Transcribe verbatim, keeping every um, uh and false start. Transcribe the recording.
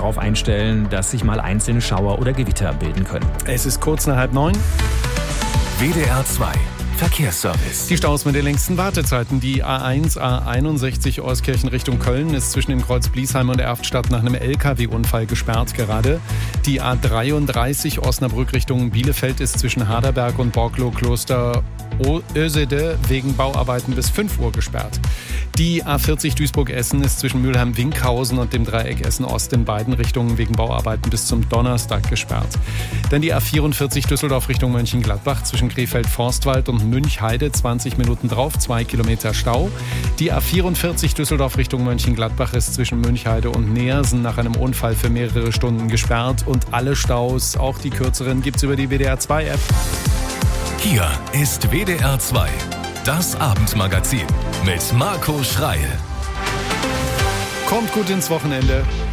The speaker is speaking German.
darauf einstellen, dass sich mal einzelne Schauer oder Gewitter bilden können. Es ist kurz nach halb neun. W D R zwei Verkehrsservice. Die Staus mit den längsten Wartezeiten. Die A eins, A einundsechzig Euskirchen Richtung Köln ist zwischen dem Kreuz Bliesheim und Erftstadt nach einem L K W-Unfall gesperrt gerade. Die A dreiunddreißig Osnabrück Richtung Bielefeld ist zwischen Haderberg und Borklo-Kloster Ösede wegen Bauarbeiten bis fünf Uhr gesperrt. Die A vierzig Duisburg-Essen ist zwischen Mülheim-Winkhausen und dem Dreieck Essen-Ost in beiden Richtungen wegen Bauarbeiten bis zum Donnerstag gesperrt. Dann die A vierundvierzig Düsseldorf Richtung Mönchengladbach zwischen Krefeld-Forstwald und Münchheide, zwanzig Minuten drauf, zwei Kilometer Stau. Die A vierundvierzig Düsseldorf Richtung Mönchengladbach ist zwischen Münchheide und Neersen nach einem Unfall für mehrere Stunden gesperrt. Und alle Staus, auch die kürzeren, gibt's über die W D R zwei App. Hier ist W D R zwei, das Abendmagazin mit Marco Schreil. Kommt gut ins Wochenende.